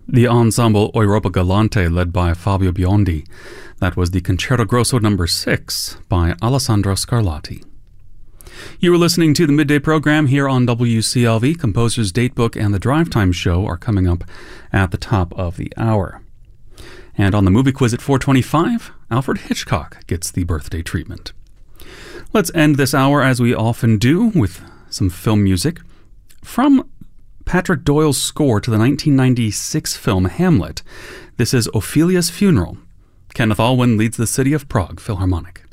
The ensemble Europa Galante, led by Fabio Biondi. That was the Concerto Grosso No. 6 by Alessandro Scarlatti. You were listening to the Midday Program here on WCLV. Composer's Datebook and the Drive Time Show are coming up at the top of the hour. And on the movie quiz at 4:25, Alfred Hitchcock gets the birthday treatment. Let's end this hour, as we often do, with some film music. From Patrick Doyle's score to the 1996 film Hamlet, this is Ophelia's Funeral. Kenneth Alwyn leads the City of Prague Philharmonic.